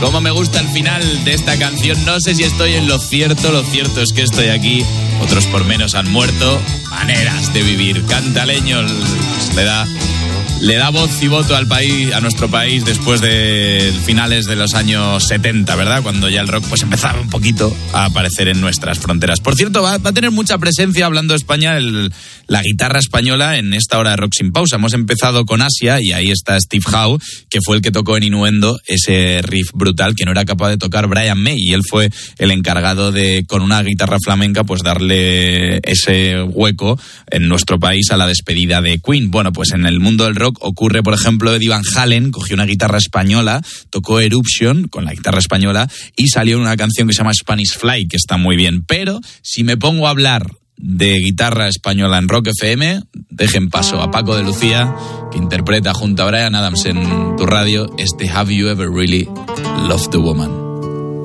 Cómo me gusta el final de esta canción. No sé si estoy en lo cierto es que estoy aquí. Otros por menos han muerto. Maneras de vivir. Cantaleño le da voz y voto al país, a nuestro país, después de finales de los años 70, ¿verdad? Cuando ya el rock pues empezaba un poquito a aparecer en nuestras fronteras. Por cierto, va a tener mucha presencia, hablando de España, la guitarra española en esta hora de Rock Sin Pausa. Hemos empezado con Asia y ahí está Steve Howe, que fue el que tocó en Innuendo ese riff brutal que no era capaz de tocar Brian May, y él fue el encargado de, con una guitarra flamenca, pues darle ese hueco en nuestro país a la despedida de Queen. Bueno, pues en el mundo del rock ocurre, por ejemplo, Eddie Van Halen cogió una guitarra española, tocó Eruption con la guitarra española y salió una canción que se llama Spanish Fly, que está muy bien. Pero si me pongo a hablar de guitarra española en Rock FM, dejen paso a Paco de Lucía, que interpreta junto a Bryan Adams en tu radio este Have You Ever Really Loved a Woman.